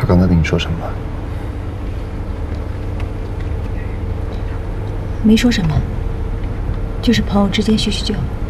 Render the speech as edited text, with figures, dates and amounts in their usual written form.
他刚才跟你说什么？ 没说什么，就是朋友之间叙叙旧。